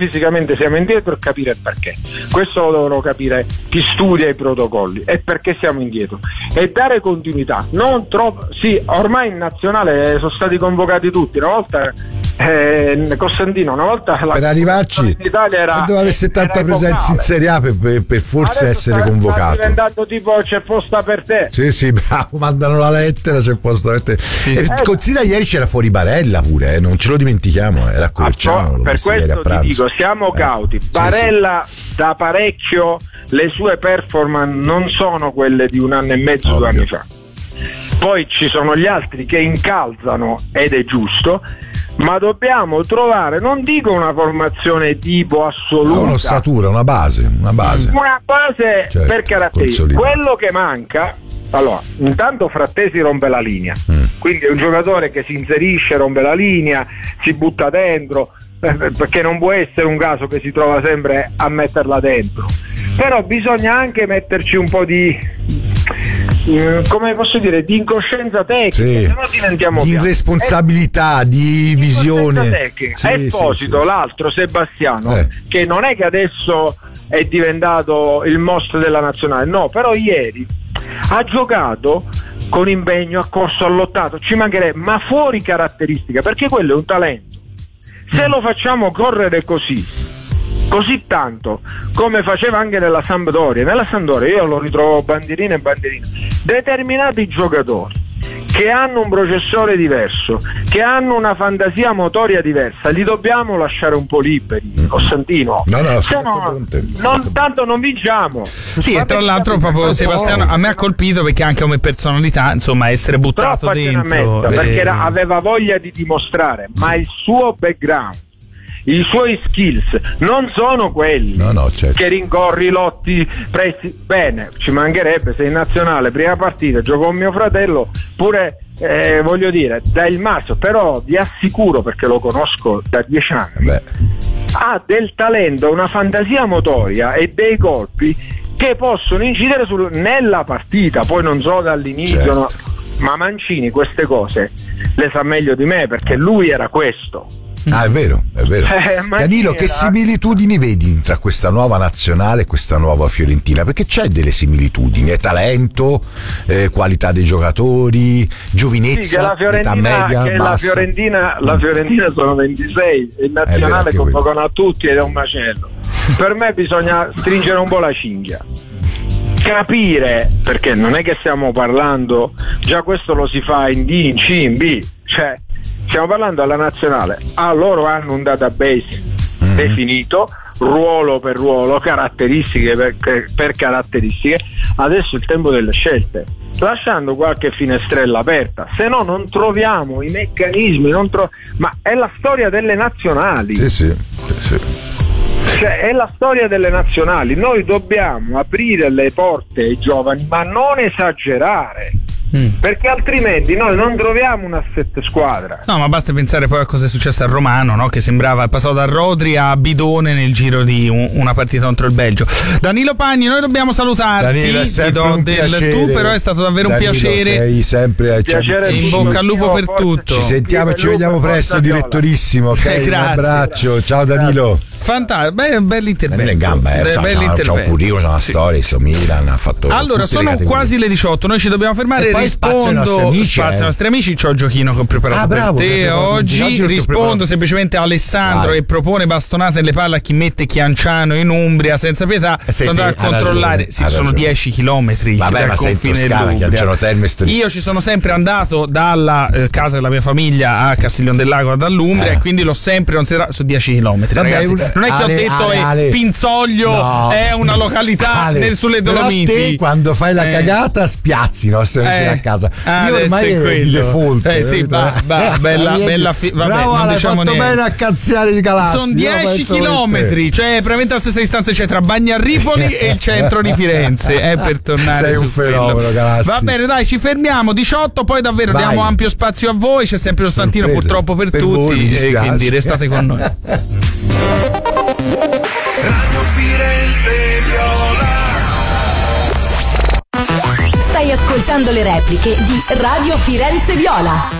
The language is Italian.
fisicamente siamo indietro e capire il perché. Questo lo devono capire chi studia i protocolli e perché siamo indietro, e dare continuità. Non troppo, sì, ormai in nazionale sono stati convocati tutti, una volta Costantino, una volta per arrivarci in Italia doveva avere 70 presenze in Serie A per forse adesso essere convocato. È diventato tipo c'è posta per te. Sì, bravo, mandano la lettera, c'è posto per te. Sì. Considera, ieri c'era fuori Barella pure, non ce lo dimentichiamo, era Corciano. Per questo ti dico, siamo cauti. Barella da parecchio, le sue performance non sono quelle di un anno e mezzo, 2 anni fa. Poi ci sono gli altri che incalzano ed è giusto, ma dobbiamo trovare, non dico una formazione tipo assoluta, un'ossatura, una base certo, per caratteristiche. Quello che manca, allora, intanto Frattesi rompe la linea, quindi è un giocatore che si inserisce, rompe la linea, si butta dentro, perché non può essere un caso che si trova sempre a metterla dentro, però bisogna anche metterci un po' di come posso dire, di incoscienza tecnica, se no diventiamo di responsabilità, di visione. Esposito, l'altro Sebastiano, che non è che adesso è diventato il mostro della nazionale, no, però ieri ha giocato con impegno, ha corso, ha lottato, ci mancherebbe, ma fuori caratteristica, perché quello è un talento. Se lo facciamo correre così tanto come faceva anche nella Sampdoria io lo ritrovo bandierina e bandierina, determinati giocatori che hanno un processore diverso, che hanno una fantasia motoria diversa, li dobbiamo lasciare un po' liberi, Costantino. Tanto non vinciamo. Sì, e tra l'altro proprio Sebastiano a me ha colpito perché anche come personalità, insomma, essere buttato dentro perché aveva voglia di dimostrare, ma il suo background, i suoi skills non sono quelli certo, che rincorri, lotti, presti. Bene, ci mancherebbe, se in nazionale prima partita giocò con mio fratello pure, voglio dire, dà il massimo, però vi assicuro, perché lo conosco da 10 anni, ha del talento, una fantasia motoria e dei colpi che possono incidere nella partita. Poi non so dall'inizio, certo, ma Mancini queste cose le sa meglio di me, perché lui era questo. È vero. Danilo, che similitudini vedi tra questa nuova nazionale e questa nuova Fiorentina? Perché c'è delle similitudini, è talento, qualità dei giocatori, giovinezza, età media, la Fiorentina sono 26, il nazionale convocano a tutti ed è un macello. Per me bisogna stringere un po' la cinghia, capire, perché non è che stiamo parlando, già questo lo si fa in D, in C, in B, cioè stiamo parlando alla nazionale, loro hanno un database definito, ruolo per ruolo, caratteristiche per caratteristiche. Adesso è il tempo delle scelte, lasciando qualche finestrella aperta, se no non troviamo i meccanismi, ma è la storia delle nazionali. Sì. Cioè, è la storia delle nazionali, noi dobbiamo aprire le porte ai giovani, ma non esagerare. Perché altrimenti noi non troviamo un assetto squadra. No, ma basta pensare poi a cosa è successo a Romano, no? Che sembrava passato da Rodri a Bidone nel giro di una partita contro il Belgio. Danilo Pagni, noi dobbiamo salutarti. Danilo, è sempre un piacere. Tu però è stato davvero Danilo, un piacere. Sei sempre e in bocca al lupo per tutto. Ci sentiamo e ci vediamo presto, direttorissimo. Okay? Un abbraccio, ciao Danilo. Fantastico, bell'intervento. In gamba, c'ha un curriculum, c'ha una storia, Milan ha fatto. Allora, sono quasi le 18, noi ci dobbiamo fermare. Rispondo spazio ai nostri amici, c'ho il giochino che ho preparato per te oggi. Rispondo semplicemente a Alessandro e propone bastonate nelle palle a chi mette Chianciano in Umbria senza pietà. Sono andato a controllare, sono 10 chilometri dal confine dell'Umbria. Io ci sono sempre andato dalla casa della mia famiglia a Castiglione del Lago dall'Umbria e quindi l'ho sempre considerato su 10 chilometri, ragazzi. Non è che ho detto Pinzoglio è una località sulle Dolomiti. Però te quando fai la cagata spiazzi, no? A casa. Io ormai è di default. Sì, bella bravo, non diciamo fatto niente. Bene a cazziare di Galassi. Sono 10 chilometri, cioè praticamente la stessa distanza c'è tra Bagnarripoli e il centro di Firenze. Per tornare sei su un fenomeno, Galassi. Va bene, dai, ci fermiamo. 18, poi davvero diamo ampio spazio a voi. C'è sempre lo stantino purtroppo per tutti, e quindi restate con noi. Radio Firenze Viola. Stai ascoltando le repliche di Radio Firenze Viola.